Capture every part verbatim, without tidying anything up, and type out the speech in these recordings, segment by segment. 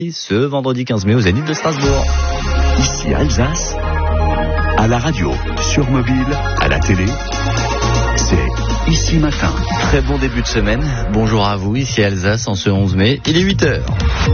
Ce vendredi quinze mai au Zénith de Strasbourg. Ici Alsace, à la radio, sur mobile, à la télé, c'est Ici Matin. Très bon début de semaine. Bonjour à vous, ici Alsace en ce onze mai. Il est huit heures.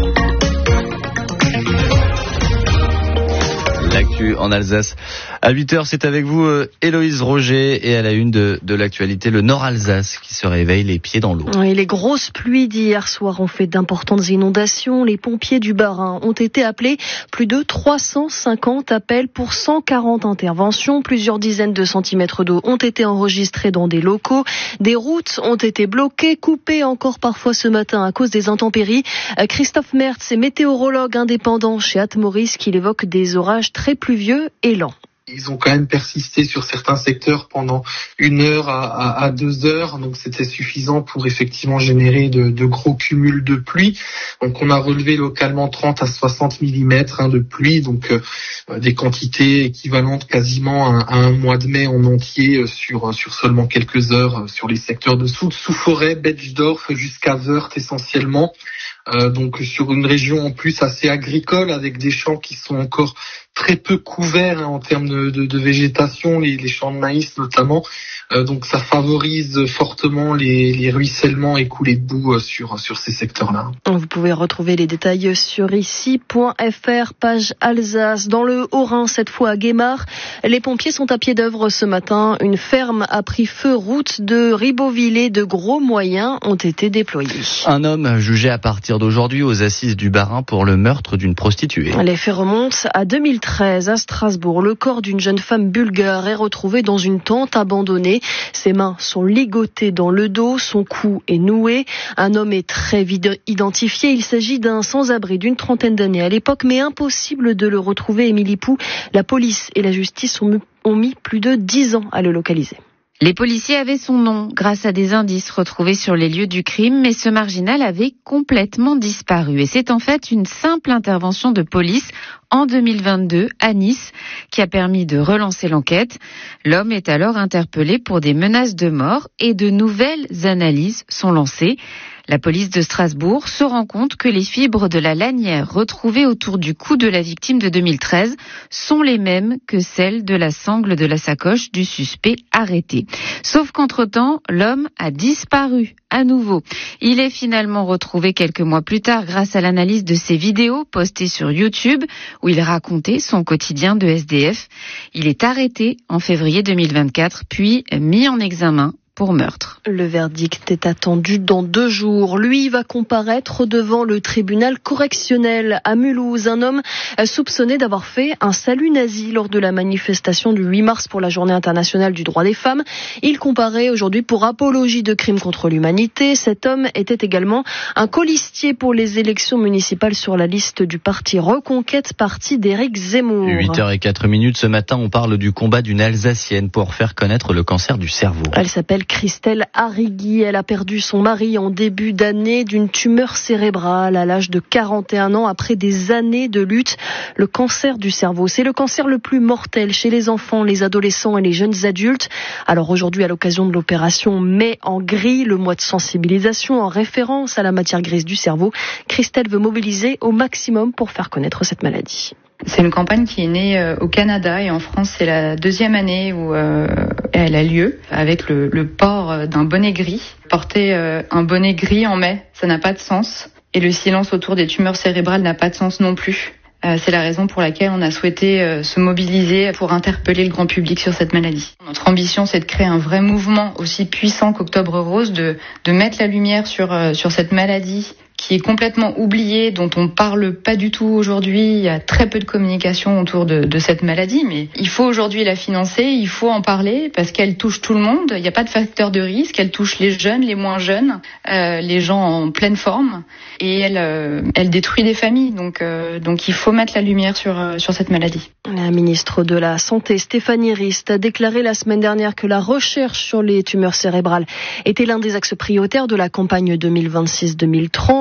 L'actu en Alsace. À huit heures, c'est avec vous euh, Héloïse Roger et à la une de, de l'actualité, le Nord-Alsace qui se réveille les pieds dans l'eau. Et les grosses pluies d'hier soir ont fait d'importantes inondations. Les pompiers du Bas-Rhin ont été appelés. Plus de trois cent cinquante appels pour cent quarante interventions. Plusieurs dizaines de centimètres d'eau ont été enregistrés dans des locaux. Des routes ont été bloquées, coupées encore parfois ce matin à cause des intempéries. Christophe Mertz est météorologue indépendant chez Atmoris qu'il évoque des orages très pluvieux et lents. Ils ont quand même persisté sur certains secteurs pendant une heure à, à, à deux heures, donc c'était suffisant pour effectivement générer de, de gros cumuls de pluie. Donc on a relevé localement trente à soixante millimètres hein, de pluie, donc euh, des quantités équivalentes quasiment à, à un mois de mai en entier euh, sur sur seulement quelques heures euh, sur les secteurs de sous sous forêt, Betschdorf jusqu'à Wörth essentiellement. Euh, donc sur une région en plus assez agricole avec des champs qui sont encore très peu couverts hein, en termes de, de, de végétation, les, les champs de maïs notamment. Euh, donc ça favorise fortement les, les ruissellements et coulées de boue euh, sur, sur ces secteurs-là. Vous pouvez retrouver les détails sur ici point f r, page Alsace. Dans le Haut-Rhin, cette fois à Guémar, les pompiers sont à pied d'œuvre ce matin. Une ferme a pris feu route de Ribeauvillé. De gros moyens ont été déployés. Un homme jugé à partir d'aujourd'hui aux assises du Bas-Rhin pour le meurtre d'une prostituée. Les faits remontent à deux mille treize à Strasbourg. Le corps d'une jeune femme bulgare est retrouvé dans une tente abandonnée. Ses mains sont ligotées dans le dos, son cou est noué. Un homme est très vite identifié. Il s'agit d'un sans-abri d'une trentaine d'années à l'époque, mais impossible de le retrouver. Émilie Pou, la police et la justice ont mis plus de dix ans à le localiser. Les policiers avaient son nom grâce à des indices retrouvés sur les lieux du crime, mais ce marginal avait complètement disparu. Et c'est en fait une simple intervention de police en deux mille vingt-deux à Nice qui a permis de relancer l'enquête. L'homme est alors interpellé pour des menaces de mort et de nouvelles analyses sont lancées. La police de Strasbourg se rend compte que les fibres de la lanière retrouvées autour du cou de la victime de deux mille treize sont les mêmes que celles de la sangle de la sacoche du suspect arrêté. Sauf qu'entre-temps, l'homme a disparu à nouveau. Il est finalement retrouvé quelques mois plus tard grâce à l'analyse de ses vidéos postées sur YouTube où il racontait son quotidien de S D F. Il est arrêté en février deux mille vingt-quatre puis mis en examen pour meurtre. Le verdict est attendu dans deux jours. Lui va comparaître devant le tribunal correctionnel à Mulhouse. Un homme soupçonné d'avoir fait un salut nazi lors de la manifestation du huit mars pour la Journée internationale du droit des femmes. Il comparaît aujourd'hui pour apologie de crimes contre l'humanité. Cet homme était également un colistier pour les élections municipales sur la liste du parti Reconquête, parti d'Éric Zemmour. huit heures zéro quatre minutes ce matin, on parle du combat d'une Alsacienne pour faire connaître le cancer du cerveau. Elle s'appelle Christelle Arrigui. Elle a perdu son mari en début d'année d'une tumeur cérébrale à l'âge de quarante et un ans après des années de lutte. Le cancer du cerveau, c'est le cancer le plus mortel chez les enfants, les adolescents et les jeunes adultes. Alors aujourd'hui, à l'occasion de l'opération Mai en gris, le mois de sensibilisation en référence à la matière grise du cerveau, Christelle veut mobiliser au maximum pour faire connaître cette maladie. C'est une campagne qui est née euh, au Canada et en France, c'est la deuxième année où euh, elle a lieu avec le, le port d'un bonnet gris. Porter euh, un bonnet gris en mai, ça n'a pas de sens. Et le silence autour des tumeurs cérébrales n'a pas de sens non plus. Euh, c'est la raison pour laquelle on a souhaité euh, se mobiliser pour interpeller le grand public sur cette maladie. Notre ambition, c'est de créer un vrai mouvement aussi puissant qu'Octobre Rose, de, de mettre la lumière sur, euh, sur cette maladie qui est complètement oubliée, dont on parle pas du tout aujourd'hui. Il y a très peu de communication autour de, de cette maladie, mais il faut aujourd'hui la financer, il faut en parler parce qu'elle touche tout le monde. Il n'y a pas de facteur de risque, elle touche les jeunes, les moins jeunes, euh, les gens en pleine forme, et elle, euh, elle détruit des familles. Donc, euh, donc il faut mettre la lumière sur, euh, sur cette maladie. La ministre de la Santé, Stéphanie Rist, a déclaré la semaine dernière que la recherche sur les tumeurs cérébrales était l'un des axes prioritaires de la campagne deux mille vingt-six deux mille trente.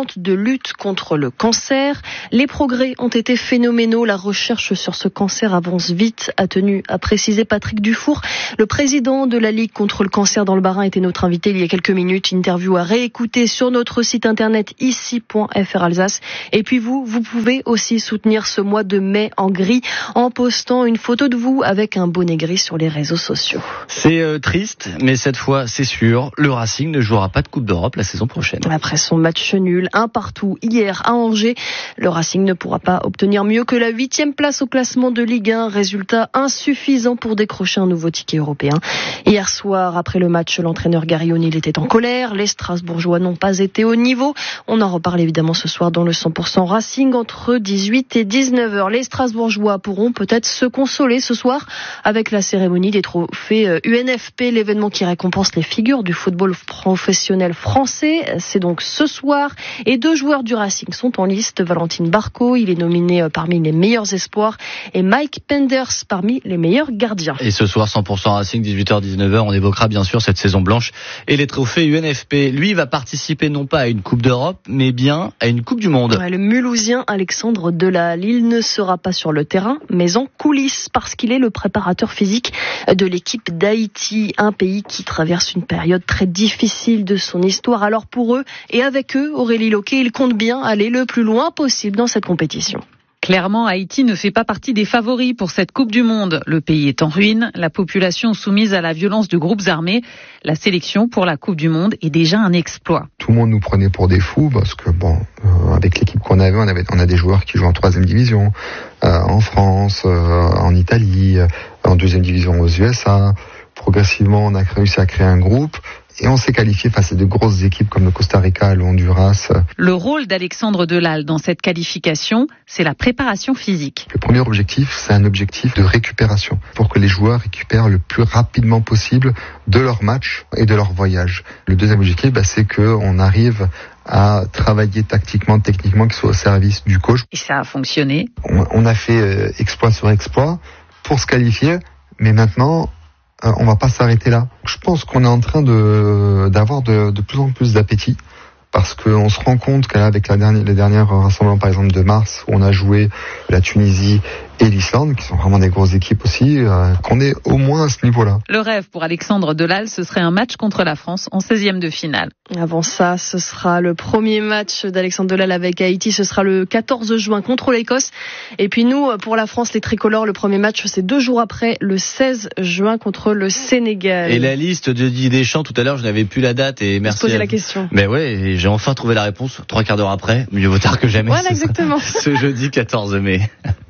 innovantes de lutte contre le cancer. Les progrès ont été phénoménaux. La recherche sur ce cancer avance vite, a tenu à préciser Patrick Dufour. Le président de la Ligue contre le cancer dans le Bas-Rhin était notre invité il y a quelques minutes. Interview à réécouter sur notre site internet ici point f r Alsace. Et puis vous, vous pouvez aussi soutenir ce mois de mai en gris en postant une photo de vous avec un bonnet gris sur les réseaux sociaux. C'est euh, triste, mais cette fois, c'est sûr, le Racing ne jouera pas de Coupe d'Europe la saison prochaine. Après son match nul, un partout hier à Angers, le Racing ne pourra pas obtenir mieux que la huitième place au classement de Ligue un. Résultat insuffisant pour décrocher un nouveau ticket européen. Hier soir, après le match, l'entraîneur Gary O'Neill était en colère. Les Strasbourgeois n'ont pas été au niveau. On en reparle évidemment ce soir dans le cent pour cent Racing entre dix-huit et dix-neuf heures. Les Strasbourgeois pourront peut-être se consoler ce soir avec la cérémonie des trophées U N F P, l'événement qui récompense les figures du football professionnel français. C'est donc ce soir. Et deux joueurs du Racing sont en liste. Valentine Barco, il est nominé parmi les meilleurs espoirs, et Mike Penders parmi les meilleurs gardiens. Et ce soir, cent pour cent Racing, dix-huit heures dix-neuf heures, on évoquera bien sûr cette saison blanche et les trophées U N F P. Lui va participer non pas à une Coupe d'Europe, mais bien à une Coupe du Monde. Ouais, le Mulhousien Alexandre Delal, il ne sera pas sur le terrain, mais en coulisses, parce qu'il est le préparateur physique de l'équipe d'Haïti, un pays qui traverse une période très difficile de son histoire. Alors pour eux, et avec eux, Aurélie Loquet, il compte bien aller le plus loin possible dans cette compétition. Clairement, Haïti ne fait pas partie des favoris pour cette Coupe du Monde. Le pays est en ruine, la population soumise à la violence de groupes armés. La sélection pour la Coupe du Monde est déjà un exploit. Tout le monde nous prenait pour des fous parce que, bon, euh, avec l'équipe qu'on avait, on avait, on a des joueurs qui jouent en troisième division, euh, en France, euh, en Italie, euh, en deuxième division aux U S A. Progressivement, on a réussi à créer un groupe. Et on s'est qualifié face à de grosses équipes comme le Costa Rica, le Honduras. Le rôle d'Alexandre Delal dans cette qualification, c'est la préparation physique. Le premier objectif, c'est un objectif de récupération, pour que les joueurs récupèrent le plus rapidement possible de leur match et de leur voyage. Le deuxième objectif, bah, c'est qu'on arrive à travailler tactiquement, techniquement, qu'il soit au service du coach. Et ça a fonctionné. On, on a fait euh, exploit sur exploit pour se qualifier, mais maintenant, Euh, on va pas s'arrêter là. Je pense qu'on est en train de d'avoir de, de plus en plus d'appétit, parce qu'on se rend compte qu'avec la dernière, les dernières rassemblements, par exemple de mars, où on a joué la Tunisie et l'Islande, qui sont vraiment des grosses équipes aussi, euh, qu'on est au moins à ce niveau-là. Le rêve pour Alexandre Delal, ce serait un match contre la France en seizième de finale. Avant ça, ce sera le premier match d'Alexandre Delal avec Haïti, ce sera le quatorze juin contre l'Écosse. Et puis nous, pour la France, les tricolores, le premier match, c'est deux jours après, le seize juin contre le Sénégal. Et la liste de Didier Deschamps, tout à l'heure, je n'avais plus la date et merci. Poser à... la question. Mais ouais, et j'ai enfin trouvé la réponse, trois quarts d'heure après, mieux vaut tard que jamais. Voilà, exactement. Ce jeudi quatorze mai.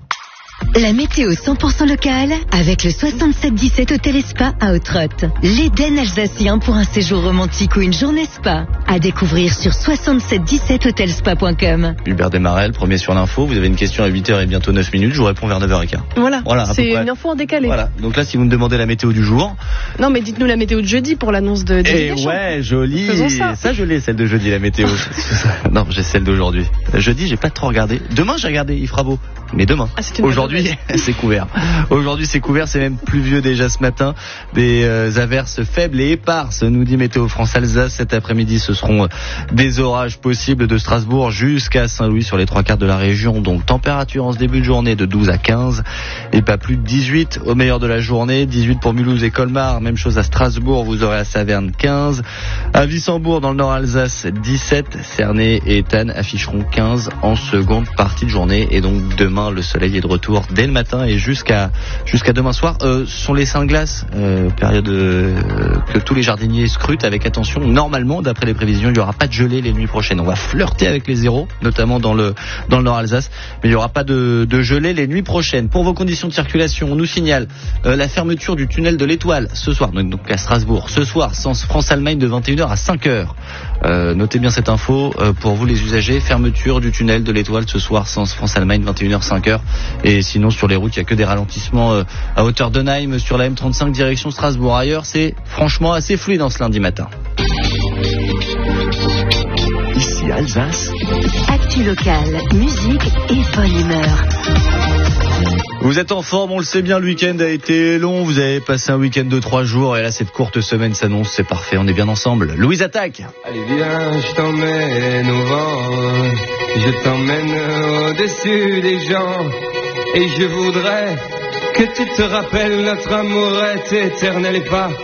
La météo cent pour cent locale avec le soixante-sept dix-sept Hôtel et Spa à Autrotte. L'Éden alsacien pour un séjour romantique ou une journée spa. À découvrir sur soixante-sept dix-sept hôtel spa point com. Hubert Desmarel, premier sur l'info. Vous avez une question à huit heures et bientôt neuf minutes. Je vous réponds vers neuf heures quinze. Voilà, voilà c'est une info en décalé. Voilà. Donc là, si vous me demandez la météo du jour... Non, mais dites-nous la météo de jeudi pour l'annonce de Didier Deschamps. Ouais, joli. Faisons ça. Ça, je l'ai, celle de jeudi, la météo. Non, j'ai celle d'aujourd'hui. Jeudi, j'ai pas trop regardé. Demain, j'ai regardé, il fera beau. Mais demain. Ah, aujourd'hui, c'est couvert. Aujourd'hui, c'est couvert, c'est même pluvieux déjà ce matin. Des euh, averses faibles et éparses, nous dit Météo France Alsace. Cet après-midi, ce seront euh, des orages possibles de Strasbourg jusqu'à Saint-Louis sur les trois quarts de la région. Donc, température en ce début de journée de douze à quinze et pas plus de dix-huit au meilleur de la journée. dix-huit pour Mulhouse et Colmar. Même chose à Strasbourg, vous aurez à Saverne quinze. À Wissembourg, dans le Nord Alsace, dix-sept. Cernay et Ethanne afficheront quinze en seconde partie de journée. Et donc, demain, le soleil est de retour dès le matin et jusqu'à jusqu'à demain soir. Euh, ce sont les seins glaces, euh, période euh, que tous les jardiniers scrutent avec attention. Normalement, d'après les prévisions, il n'y aura pas de gelée les nuits prochaines. On va flirter avec les zéros, notamment dans le dans le Nord Alsace, mais il n'y aura pas de, de gelée les nuits prochaines. Pour vos conditions de circulation, on nous signale euh, la fermeture du tunnel de l'Étoile ce soir, donc, donc à Strasbourg. Ce soir, sens France-Allemagne de vingt et une heures à cinq heures. Euh, notez bien cette info euh, pour vous les usagers. Fermeture du tunnel de l'Étoile ce soir, sens France-Allemagne, vingt et une heures cinq heures. Et sinon, sur les routes, il n'y a que des ralentissements euh, à hauteur de Naïm sur la M trente-cinq direction Strasbourg. Ailleurs, c'est franchement assez fluide en ce lundi matin. Ici Alsace. Actu locale, musique et bonne humeur. Vous êtes en forme, on le sait bien, le week-end a été long, vous avez passé un week-end de trois jours et là cette courte semaine s'annonce, c'est parfait, on est bien ensemble. Louise attaque. Allez viens, je t'emmène au vent, je t'emmène au-dessus des gens et je voudrais que tu te rappelles notre amour est éternel et pas